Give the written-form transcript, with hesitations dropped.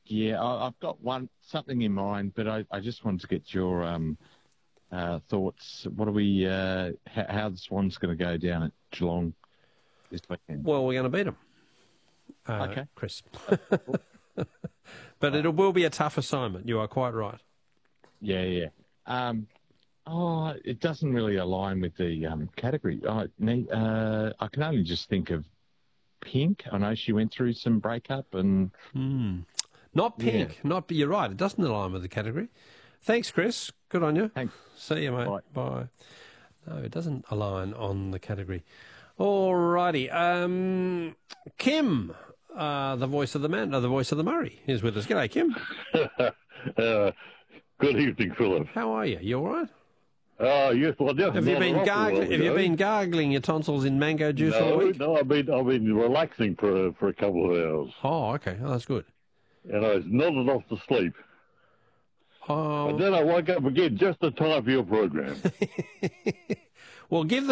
Yeah, I've got something in mind, but I just wanted to get your thoughts. What are we? How the Swans going to go down at Geelong this weekend? Well, we're going to beat them. Okay, Chris. But it will be a tough assignment. You are quite right. Yeah. It doesn't really align with the category. I can only just think of Pink. I know she went through some breakup and... Not Pink. Yeah. You're right. It doesn't align with the category. Thanks, Chris. Good on you. Thanks. See you, mate. Bye. No, it doesn't align on the category. All righty. Kim, the voice of the man, the voice of the Murray, is with us. G'day, Kim. Good evening, Philip. How are you? You all right? Yes. Well, have you been gargling your tonsils in mango juice all week? No, I've been relaxing for a couple of hours. Oh, okay. Oh, that's good. And I was nodded off to sleep. Oh. And then I woke up again just in time for your program. Well, give